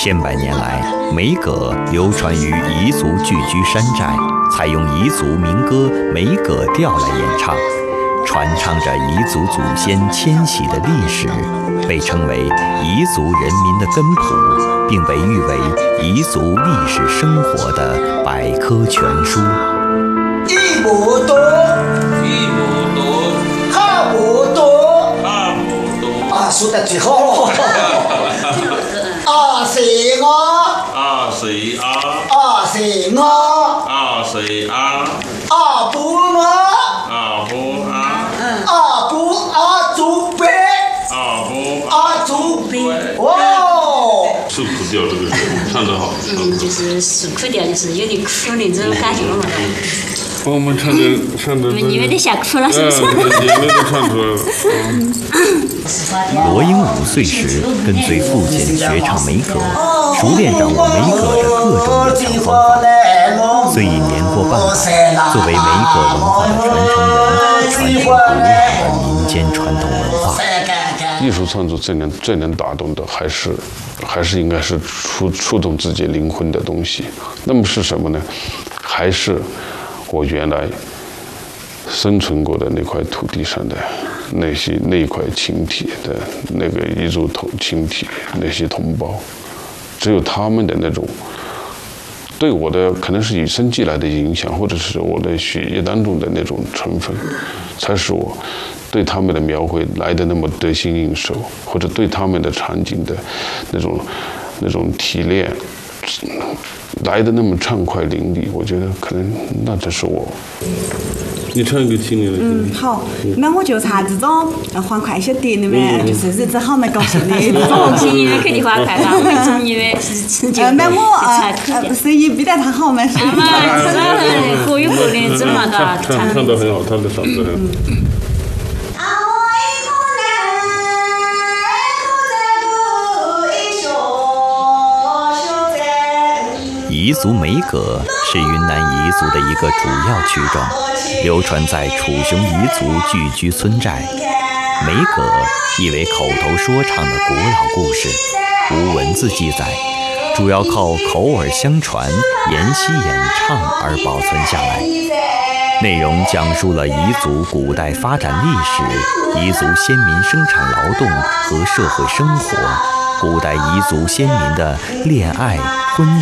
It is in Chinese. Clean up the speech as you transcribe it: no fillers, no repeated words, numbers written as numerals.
千百年来，梅葛流传于彝族聚居山寨，采用彝族民歌梅葛调来演唱，传唱着彝族祖先迁徙的历史，被称为彝族人民的根谱，并被誉为彝族历史生活的百科全书。 一亩多，哈亩多，啊，说得最好。啊是我， 啊是啊， 啊是我， 啊是啊， 啊不我， 啊不啊， 啊不啊祖辈， 啊不啊祖辈，哇！ 受苦调这个唱得好。 就是受苦调，就是有点苦的这种感觉嘛。 我们唱的， 你们得吓哭了是不是？ 眼泪都唱出来了。 罗英5岁时跟随父亲学唱梅葛，熟练掌握梅葛的各种演唱方法。虽已年过半百，作为梅葛文化的传承人，传承独有的民间传统文化。 艺术创作最能打动的，还是应该是触动自己灵魂的东西。那么是什么呢？还是我原来生存过的那块土地上的那一块青体的那个彝族青体那些同胞，只有他们的那种对我的可能是与生俱来的影响，或者是我的血液当中的那种成分，才使我对他们的描绘来的那么得心应手，或者对他们的场景的那种提炼来的那么畅快淋漓。我觉得可能那就是我。你唱一个青年的经历。 好，那我就唱这种欢快一些点的嘛，就是日子好蛮高兴的这种。 轻音乐肯定欢快吧？我重音乐是持久。 那我声音比得他好嘛？ 那么各有各的这么个唱得很好，他的嗓子很好。 彝族梅葛是云南彝族的一个主要曲种，流传在楚雄彝族聚居村寨。梅葛意为口头说唱的古老故事，无文字记载，主要靠口耳相传、沿袭演唱而保存下来。内容讲述了彝族古代发展历史、彝族先民生产劳动和社会生活、古代彝族先民的恋爱、婚